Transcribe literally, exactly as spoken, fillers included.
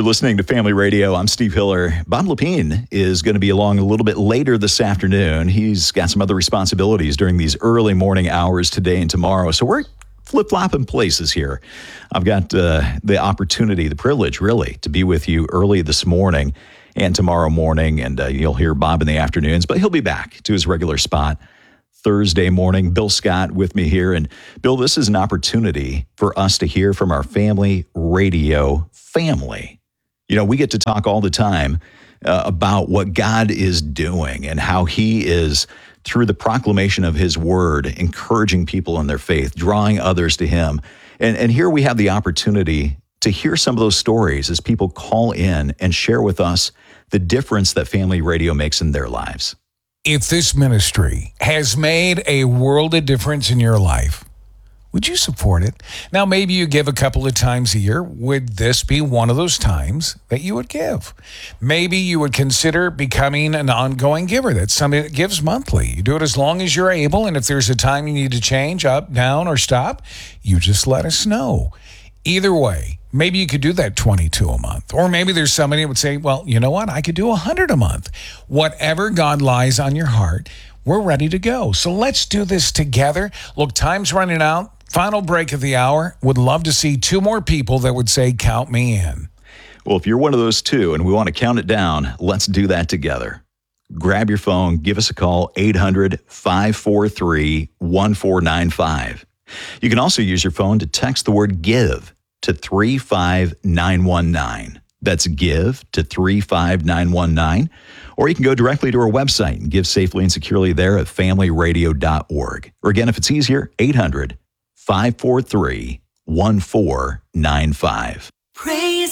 You're listening to Family Radio. I'm Steve Hiller. Bob Lepine is going to be along a little bit later this afternoon. He's got some other responsibilities during these early morning hours today and tomorrow. So we're flip-flopping places here. I've got uh, the opportunity, the privilege, really, to be with you early this morning and tomorrow morning. And uh, you'll hear Bob in the afternoons, but he'll be back to his regular spot Thursday morning. Bill Scott with me here. And Bill, this is an opportunity for us to hear from our Family Radio family. You know, we get to talk all the time uh, about what God is doing and how he is, through the proclamation of his word, encouraging people in their faith, drawing others to him. And, and here we have the opportunity to hear some of those stories as people call in and share with us the difference that Family Radio makes in their lives. If this ministry has made a world of difference in your life, would you support it? Now, maybe you give a couple of times a year. Would this be one of those times that you would give? Maybe you would consider becoming an ongoing giver. That's somebody that gives monthly. You do it as long as you're able, and if there's a time you need to change, up, down, or stop, you just let us know. Either way, maybe you could do that twenty-two a month. Or maybe there's somebody that would say, well, you know what? I could do one hundred a month. Whatever God lies on your heart, we're ready to go. So let's do this together. Look, time's running out. Final break of the hour. Would love to see two more people that would say, count me in. Well, if you're one of those two and we want to count it down, let's do that together. Grab your phone. Give us a call, eight hundred, five four three, one four nine five. You can also use your phone to text the word GIVE to three five nine one nine. That's GIVE to three five nine one nine. Or you can go directly to our website and give safely and securely there at family radio dot org. Or again, if it's easier, eight hundred, five four three, one four nine five. Praise